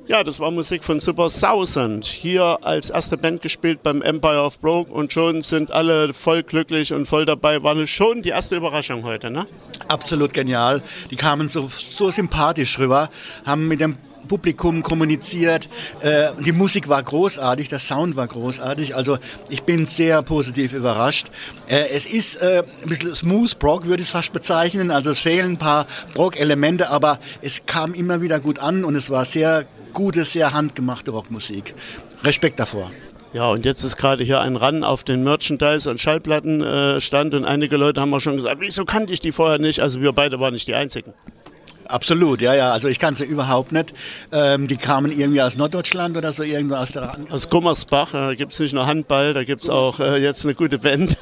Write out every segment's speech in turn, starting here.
Ja, das war Musik von Super Thousand. Hier als erste Band gespielt beim Empire of Broke und schon sind alle voll glücklich und voll dabei. War schon die erste Überraschung heute, ne? Absolut genial. Die kamen so sympathisch rüber, haben mit dem Publikum kommuniziert. Die Musik war großartig, der Sound war großartig. Also ich bin sehr positiv überrascht. Es ist ein bisschen Smooth Prog, würde ich es fast bezeichnen. Also es fehlen ein paar Prog-Elemente, aber es kam immer wieder gut an und es war sehr gute, sehr handgemachte Rockmusik. Respekt davor. Ja, und jetzt ist gerade hier ein Run auf den Merchandise- und Schallplattenstand und einige Leute haben auch schon gesagt, wieso kannte ich die vorher nicht? Also wir beide waren nicht die Einzigen. Absolut, ja. Also ich kann sie überhaupt nicht. Die kamen irgendwie aus Norddeutschland oder so, irgendwo aus der... Aus Gummersbach, da gibt es nicht nur Handball, da gibt es auch jetzt eine gute Band.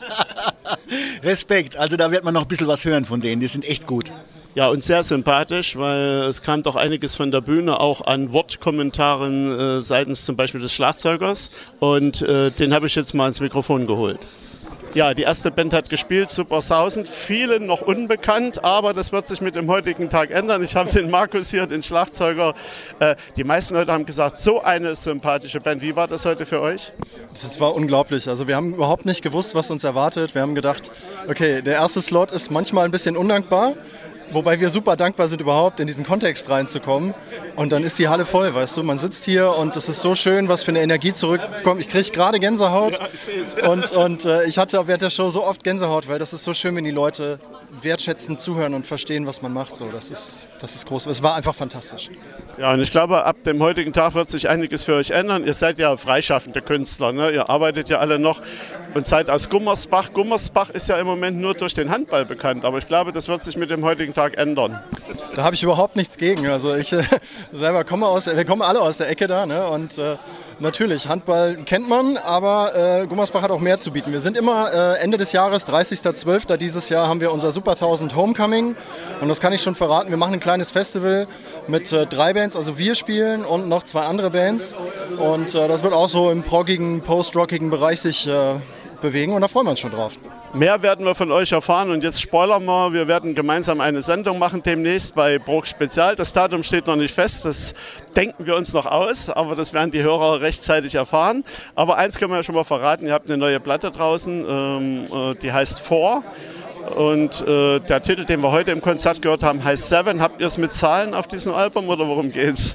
Respekt, also da wird man noch ein bisschen was hören von denen, die sind echt gut. Ja, und sehr sympathisch, weil es kam doch einiges von der Bühne auch an Wortkommentaren seitens zum Beispiel des Schlagzeugers und den habe ich jetzt mal ins Mikrofon geholt. Ja, die erste Band hat gespielt, Super Thousand, vielen noch unbekannt, aber das wird sich mit dem heutigen Tag ändern. Ich habe den Markus hier, den Schlagzeuger. Die meisten Leute haben gesagt, so eine sympathische Band. Wie war das heute für euch? Das war unglaublich. Also wir haben überhaupt nicht gewusst, was uns erwartet. Wir haben gedacht, okay, der erste Slot ist manchmal ein bisschen undankbar. Wobei wir super dankbar sind, überhaupt in diesen Kontext reinzukommen. Und dann ist die Halle voll, weißt du. Man sitzt hier und es ist so schön, was für eine Energie zurückkommt. Ich kriege gerade Gänsehaut. Ja, ich sehe es. Und ich hatte auch während der Show so oft Gänsehaut, weil das ist so schön, wenn die Leute wertschätzend zuhören und verstehen, was man macht. So, das ist groß. Es war einfach fantastisch. Ja, und ich glaube, ab dem heutigen Tag wird sich einiges für euch ändern. Ihr seid ja freischaffende Künstler, ne? Ihr arbeitet ja alle noch und seid aus Gummersbach. Gummersbach ist ja im Moment nur durch den Handball bekannt, aber ich glaube, das wird sich mit dem heutigen Tag ändern. Da habe ich überhaupt nichts gegen. Also ich selber wir kommen alle aus der Ecke da, ne? Und natürlich, Handball kennt man, aber Gummersbach hat auch mehr zu bieten. Wir sind immer Ende des Jahres, 30.12. dieses Jahr, haben wir unser Super Thousand Homecoming. Und das kann ich schon verraten, wir machen ein kleines Festival mit 3 Bands, also wir spielen und noch 2 andere Bands. Und das wird auch so im proggigen, post-rockigen Bereich sich bewegen und da freuen wir uns schon drauf. Mehr werden wir von euch erfahren und jetzt spoilern wir, wir werden gemeinsam eine Sendung machen demnächst bei Brok Spezial. Das Datum steht noch nicht fest, das denken wir uns noch aus, aber das werden die Hörer rechtzeitig erfahren. Aber eins können wir ja schon mal verraten, ihr habt eine neue Platte draußen, die heißt 4. Und der Titel, den wir heute im Konzert gehört haben, heißt 7. Habt ihr es mit Zahlen auf diesem Album oder worum geht's?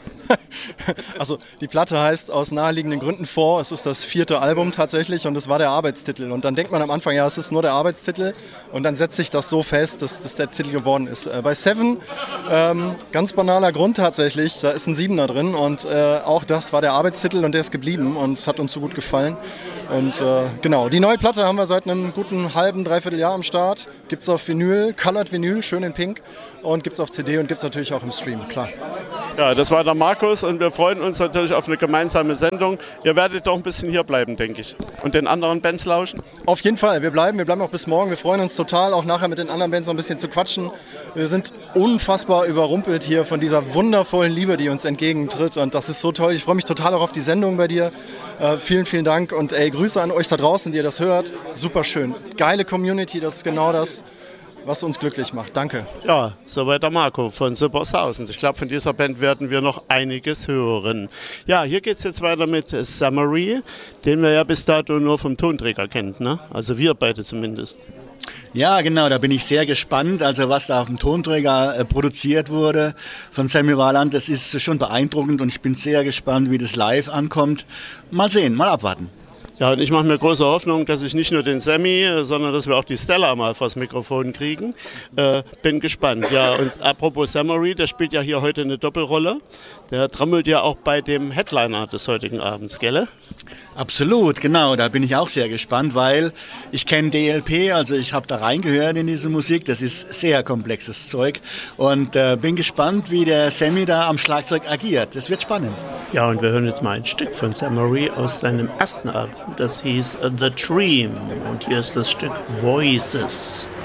Also die Platte heißt aus naheliegenden Gründen 4. Es ist das 4. Album tatsächlich und das war der Arbeitstitel. Und dann denkt man am Anfang, ja, es ist nur der Arbeitstitel. Und dann setzt sich das so fest, dass das der Titel geworden ist. Bei 7, ganz banaler Grund tatsächlich, da ist ein 7er drin. Und auch das war der Arbeitstitel und der ist geblieben und es hat uns so gut gefallen. Und genau, die neue Platte haben wir seit einem guten halben, dreiviertel Jahr am Start. Gibt es auf Vinyl, Colored Vinyl, schön in Pink. Und gibt es auf CD und gibt es natürlich auch im Stream, klar. Ja, das war der Markus und wir freuen uns natürlich auf eine gemeinsame Sendung. Ihr werdet doch ein bisschen hier bleiben, denke ich. Und den anderen Bands lauschen? Auf jeden Fall, wir bleiben auch bis morgen. Wir freuen uns total, auch nachher mit den anderen Bands noch ein bisschen zu quatschen. Wir sind unfassbar überrumpelt hier von dieser wundervollen Liebe, die uns entgegentritt. Und das ist so toll. Ich freue mich total auch auf die Sendung bei dir. Vielen, vielen Dank und Grüße an euch da draußen, die ihr das hört. Super schön. Geile Community, das ist genau das, was uns glücklich macht. Danke. Ja, soweit der Marco von Super Thousand. Ich glaube, von dieser Band werden wir noch einiges hören. Ja, hier geht es jetzt weiter mit Summary, den wir ja bis dato nur vom Tonträger kennen, ne? Also wir beide zumindest. Ja, genau, da bin ich sehr gespannt. Also was da auf dem Tonträger produziert wurde von Sammy Warland, das ist schon beeindruckend und ich bin sehr gespannt, wie das live ankommt. Mal sehen, mal abwarten. Ja, und ich mache mir große Hoffnung, dass ich nicht nur den Sammy, sondern dass wir auch die Stella mal vors Mikrofon kriegen. Bin gespannt. Ja, und apropos Summary, der spielt ja hier heute eine Doppelrolle. Der trommelt ja auch bei dem Headliner des heutigen Abends, gell? Absolut, genau. Da bin ich auch sehr gespannt, weil ich kenne DLP, also ich habe da reingehört in diese Musik. Das ist sehr komplexes Zeug und bin gespannt, wie der Sammy da am Schlagzeug agiert. Das wird spannend. Ja, und wir hören jetzt mal ein Stück von Summary aus seinem ersten Album. Das hieß The Dream und hier ist das Stück Voices.